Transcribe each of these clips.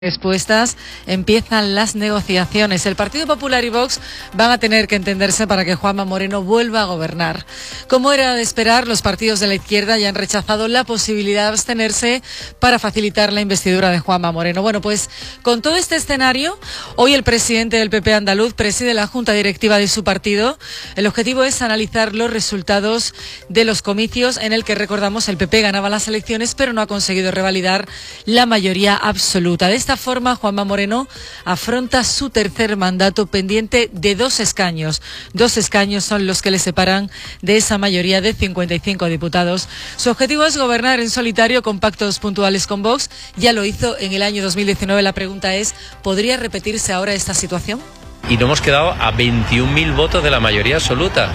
Expuestas, empiezan las negociaciones. El Partido Popular y Vox van a tener que entenderse para que Juanma Moreno vuelva a gobernar. Como era de esperar, los partidos de la izquierda ya han rechazado la posibilidad de abstenerse para facilitar la investidura de Juanma Moreno. Bueno, pues con todo este escenario, hoy el presidente del PP andaluz preside la junta directiva de su partido. El objetivo es analizar los resultados de los comicios en el que, recordamos, el PP ganaba las elecciones pero no ha conseguido revalidar la mayoría absoluta. De esta forma, Juanma Moreno afronta su tercer mandato pendiente de 2 escaños. 2 escaños son los que le separan de esa mayoría de 55 diputados. Su objetivo es gobernar en solitario con pactos puntuales con Vox. Ya lo hizo en el año 2019. La pregunta es, ¿podría repetirse ahora esta situación? Y nos hemos quedado a 21.000 votos de la mayoría absoluta,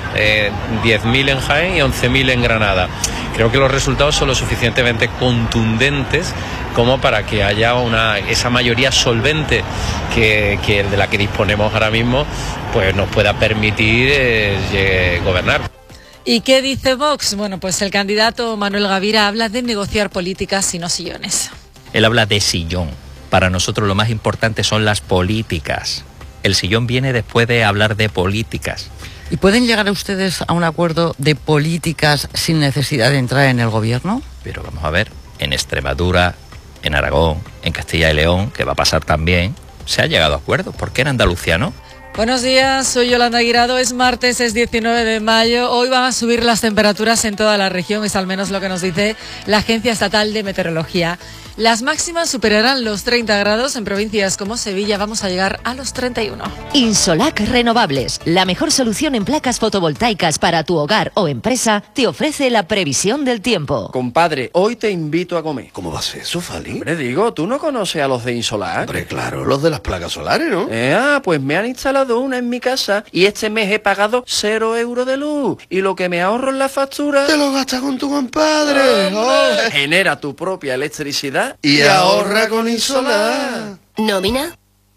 10.000 en Jaén y 11.000 en Granada. Creo que los resultados son lo suficientemente contundentes como para que haya esa mayoría solvente que de la que disponemos ahora mismo, pues nos pueda permitir gobernar. ¿Y qué dice Vox? Bueno, pues el candidato Manuel Gavira habla de negociar políticas y no sillones. Él habla de sillón. Para nosotros lo más importante son las políticas. El sillón viene después de hablar de políticas. ¿Y pueden llegar a ustedes a un acuerdo de políticas sin necesidad de entrar en el gobierno? Pero vamos a ver, en Extremadura, en Aragón, en Castilla y León, que va a pasar también, se ha llegado a acuerdos. ¿Por qué en Andalucía no? Buenos días, soy Yolanda Guirado, es martes, es 19 de mayo, hoy van a subir las temperaturas en toda la región, es al menos lo que nos dice la Agencia Estatal de Meteorología. Las máximas superarán los 30 grados, en provincias como Sevilla vamos a llegar a los 31. Insolac Renovables, la mejor solución en placas fotovoltaicas para tu hogar o empresa, te ofrece la previsión del tiempo. Compadre, hoy te invito a comer. ¿Cómo va a ser eso, Fali? Hombre, digo, ¿tú no conoces a los de Insolac? Hombre, claro, los de las placas solares, ¿no? Pues me han instalado una en mi casa y este mes he pagado 0 euros de luz. Y lo que me ahorro en la factura... ¡Te lo gastas con tu compadre! ¡Oh! Genera tu propia electricidad y ahorra con Insolac. ¿Nómina?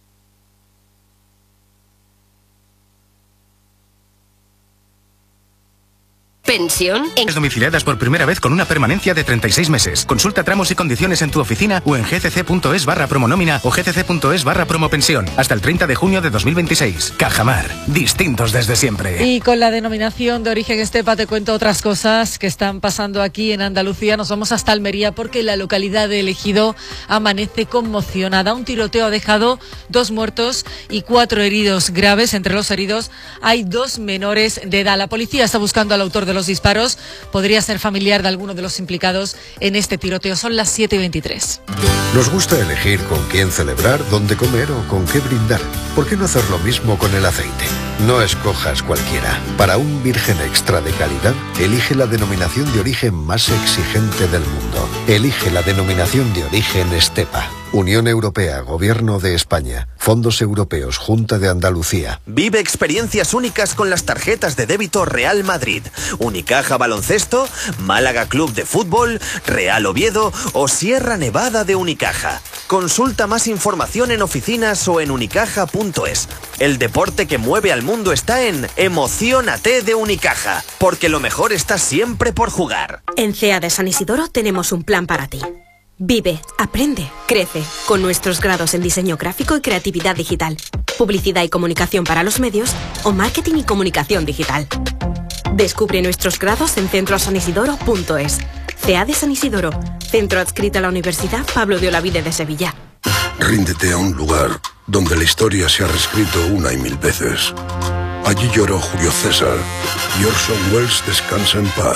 ¿Pensión? Domiciliadas por primera vez con una permanencia de 36 meses. Consulta tramos y condiciones en tu oficina o en gcc.es/promonómina o gcc.es/promopensión. Hasta el 30 de junio de 2026. Cajamar. Distintos desde siempre. Y con la denominación de origen Estepa te cuento otras cosas que están pasando aquí en Andalucía. Nos vamos hasta Almería porque la localidad de El Ejido amanece conmocionada. Un tiroteo ha dejado 2 muertos y 4 heridos graves. Entre los heridos hay 2 menores de edad. La policía está buscando al autor de los disparos. Podría ser familiar de alguno de los implicados en este tiroteo. Son las 7:23. Nos gusta elegir con quién celebrar, dónde comer o con qué brindar. ¿Por qué no hacer lo mismo con el aceite? No escojas cualquiera. Para un virgen extra de calidad, elige la denominación de origen más exigente del mundo. Elige la denominación de origen Estepa. Unión Europea, Gobierno de España, Fondos Europeos, Junta de Andalucía. Vive experiencias únicas con las tarjetas de débito Real Madrid, Unicaja Baloncesto, Málaga Club de Fútbol, Real Oviedo o Sierra Nevada de Unicaja. Consulta más información en oficinas o en unicaja.es. El deporte que mueve al mundo está en Emociónate de Unicaja, porque lo mejor está siempre por jugar. En CEA de San Isidoro tenemos un plan para ti. Vive, aprende, crece, con nuestros grados en diseño gráfico y creatividad digital, publicidad y comunicación para los medios o marketing y comunicación digital. Descubre nuestros grados en centrosanisidoro.es. CEA de San Isidoro, centro adscrito a la Universidad Pablo de Olavide de Sevilla. Ríndete a un lugar donde la historia se ha reescrito 1 y 1000 veces. Allí lloró Julio César y Orson Welles descansa en paz.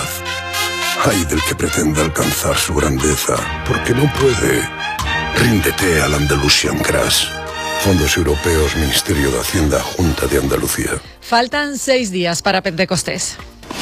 Ay del que pretenda alcanzar su grandeza, porque no puede. Ríndete al Andalusian Crash. Fondos Europeos, Ministerio de Hacienda, Junta de Andalucía. Faltan 6 días para Pentecostés.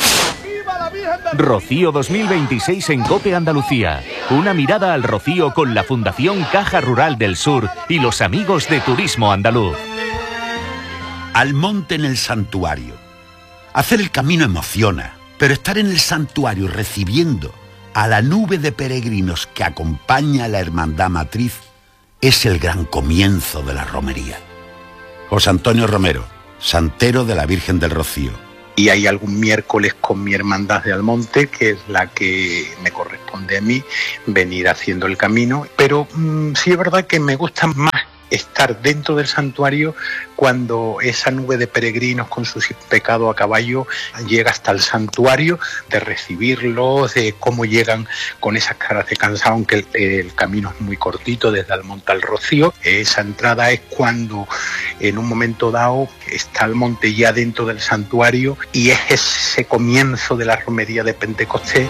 Rocío 2026 en COPE Andalucía. Una mirada al rocío con la Fundación Caja Rural del Sur y los amigos de Turismo Andaluz. Al monte en el santuario. Hacer el camino emociona. Pero estar en el santuario recibiendo a la nube de peregrinos que acompaña a la Hermandad Matriz es el gran comienzo de la romería. José Antonio Romero, santero de la Virgen del Rocío, y hay algún miércoles con mi hermandad de Almonte, que es la que me corresponde a mí venir haciendo el camino, pero sí es verdad que me gusta más estar dentro del santuario cuando esa nube de peregrinos con su pecado a caballo llega hasta el santuario, de recibirlos, de cómo llegan con esas caras de cansado, aunque el camino es muy cortito desde Almonte al Rocío. Esa entrada es cuando en un momento dado está Almonte ya dentro del santuario y es ese comienzo de la romería de Pentecostés.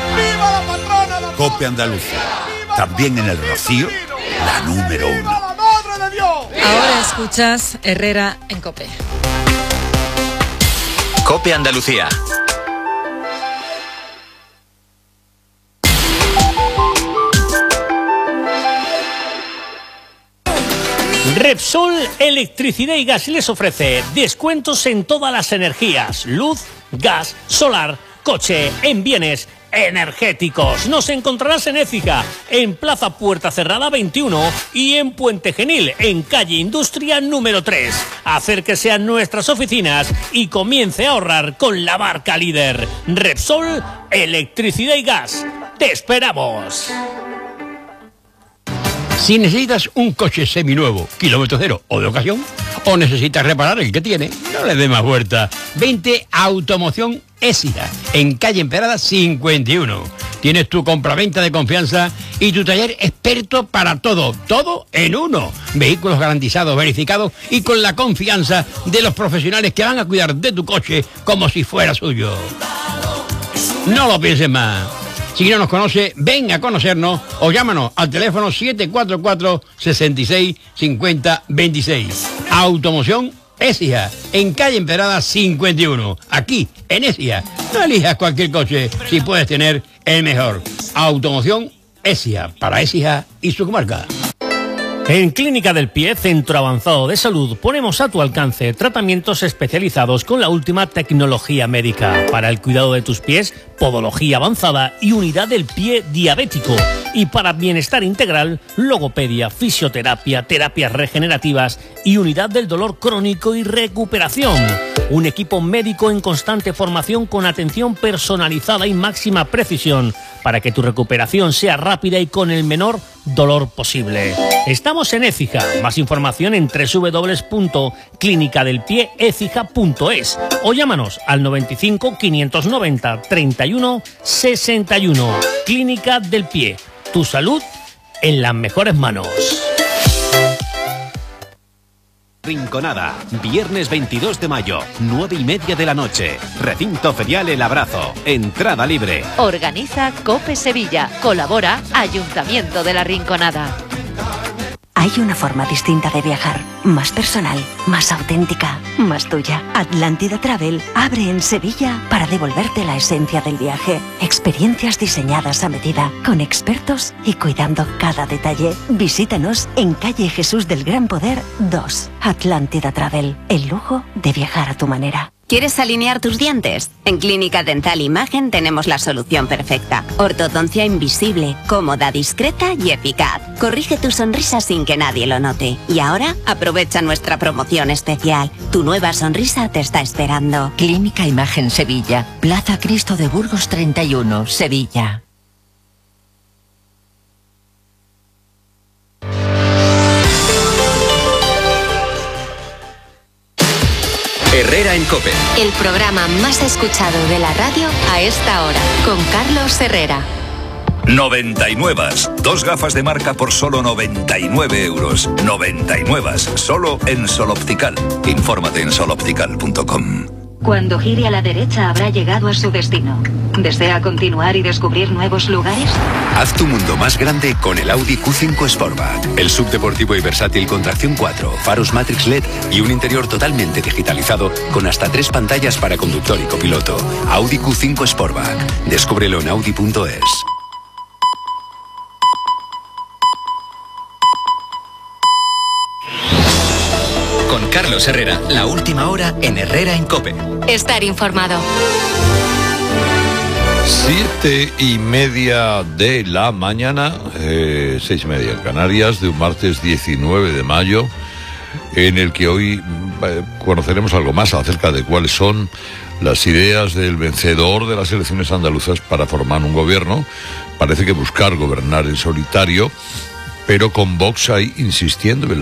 COPE Andalucía, también en el Rocío, la número 1. Ahora escuchas Herrera en COPE. COPE Andalucía. Repsol Electricidad y Gas les ofrece descuentos en todas las energías: luz, gas, solar, coche, en bienes energéticos. Nos encontrarás en Écija, en Plaza Puerta Cerrada 21 y en Puente Genil, en calle Industria número 3. Acérquese a nuestras oficinas y comience a ahorrar con la marca líder. Repsol Electricidad y Gas. ¡Te esperamos! Si necesitas un coche seminuevo, kilómetro cero o de ocasión, o necesitas reparar el que tiene, no le dé más vuelta. Vente a Automoción Écija, en calle Emperada 51. Tienes tu compraventa de confianza y tu taller experto para todo, todo en uno. Vehículos garantizados, verificados y con la confianza de los profesionales que van a cuidar de tu coche como si fuera suyo. No lo pienses más. Si no nos conoce, ven a conocernos o llámanos al teléfono 744 66 50 26. Automoción Écija, en calle Emperada 51. Aquí, en Écija. No elijas cualquier coche si puedes tener el mejor. Automoción Écija, para Écija y su comarca. En Clínica del Pie, Centro Avanzado de Salud, ponemos a tu alcance tratamientos especializados con la última tecnología médica para el cuidado de tus pies, podología avanzada y unidad del pie diabético. Y para bienestar integral, logopedia, fisioterapia, terapias regenerativas y unidad del dolor crónico y recuperación. Un equipo médico en constante formación con atención personalizada y máxima precisión para que tu recuperación sea rápida y con el menor dolor posible. Estamos en Écija. Más información en www.clinicadelpieecija.es o llámanos al 95 590 31 61. Clínica del Pie. Tu salud en las mejores manos. Rinconada, viernes 22 de mayo, 9:30 de la noche. Recinto ferial El Abrazo, entrada libre. Organiza COPE Sevilla. Colabora Ayuntamiento de la Rinconada. Hay una forma distinta de viajar, más personal, más auténtica, más tuya. Atlántida Travel abre en Sevilla para devolverte la esencia del viaje. Experiencias diseñadas a medida, con expertos y cuidando cada detalle. Visítanos en calle Jesús del Gran Poder 2. Atlántida Travel, el lujo de viajar a tu manera. ¿Quieres alinear tus dientes? En Clínica Dental Imagen tenemos la solución perfecta. Ortodoncia invisible, cómoda, discreta y eficaz. Corrige tu sonrisa sin que nadie lo note. Y ahora, aprovecha nuestra promoción especial. Tu nueva sonrisa te está esperando. Clínica Imagen Sevilla. Plaza Cristo de Burgos 31, Sevilla. Herrera en COPE. El programa más escuchado de la radio a esta hora, con Carlos Herrera. 99. Dos gafas de marca por solo 99 euros. 99. Solo en Sol Optical. Infórmate en soloptical.com. Cuando gire a la derecha habrá llegado a su destino. ¿Desea continuar y descubrir nuevos lugares? Haz tu mundo más grande con el Audi Q5 Sportback. El subdeportivo y versátil con tracción 4, faros Matrix LED y un interior totalmente digitalizado con hasta 3 pantallas para conductor y copiloto. Audi Q5 Sportback. Descúbrelo en audi.es. Con Carlos Herrera, la última hora en Herrera en COPE. Estar informado. 7:30 de la mañana, 6:30 en Canarias, de un martes 19 de mayo, en el que hoy conoceremos algo más acerca de cuáles son Las ideas del vencedor de las elecciones andaluzas para formar un gobierno parece que buscar gobernar en solitario, pero con Vox ahí insistiendo en